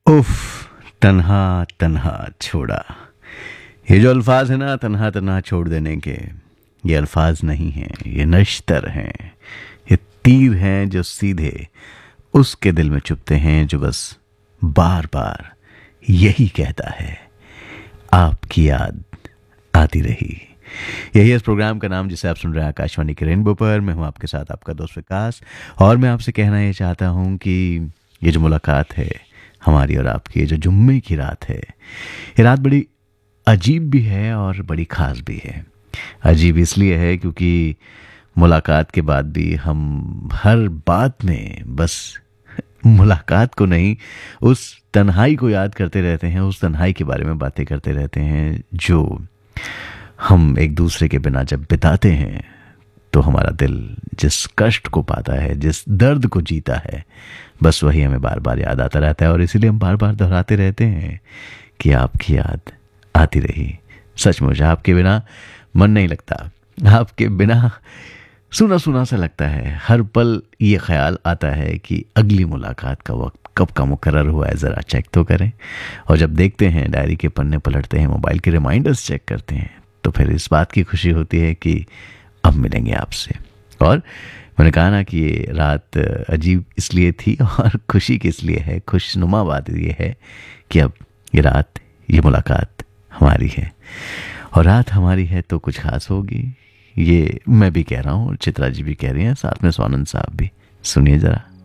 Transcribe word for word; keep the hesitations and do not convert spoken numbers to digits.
उफ, तन्हा तन्हा छोड़ा। ये जो अल्फाज है ना, तन्हा तन्हा छोड़ देने के, ये अल्फाज नहीं हैं, ये नश्तर हैं। ये तीर हैं जो सीधे उसके दिल में चुभते हैं जो बस बार बार यही कहता है, आपकी याद आती रही। यही है इस प्रोग्राम का नाम जिसे आप सुन रहे हैं आकाशवाणी के रेनबो पर। मैं हूं आपके साथ आपका दोस्त विकास, और मैं आपसे कहना ये चाहता हूं कि ये जो मुलाकात है हमारी और आपकी, ये जो जुम्मे की रात है, ये रात बड़ी अजीब भी है और बड़ी ख़ास भी है। अजीब इसलिए है क्योंकि मुलाकात के बाद भी हम हर बात में बस मुलाकात को नहीं, उस तन्हाई को याद करते रहते हैं, उस तन्हाई के बारे में बातें करते रहते हैं जो हम एक दूसरे के बिना जब बिताते हैं तो हमारा दिल जिस कष्ट को पाता है, जिस दर्द को जीता है, बस वही हमें बार बार याद आता रहता है। और इसीलिए हम बार बार दोहराते रहते हैं कि आपकी याद आती रही। सचमुच आपके बिना मन नहीं लगता, आपके बिना सुना सुना सा लगता है। हर पल ये ख्याल आता है कि अगली मुलाकात का वक्त कब का मुकर्रर हुआ है, ज़रा चेक तो करें। और जब देखते हैं, डायरी के पन्ने पलटते हैं, मोबाइल के रिमाइंडर्स चेक करते हैं, तो फिर इस बात की खुशी होती है कि अब मिलेंगे आपसे। और मैंने कहा ना कि ये रात अजीब इसलिए थी और खुशी किस लिए है, खुशनुमा बात ये है कि अब ये रात, ये मुलाकात हमारी है। और रात हमारी है तो कुछ खास होगी, ये मैं भी कह रहा हूँ और चित्रा जी भी कह रही हैं, साथ में स्वानंद साहब भी। सुनिए ज़रा।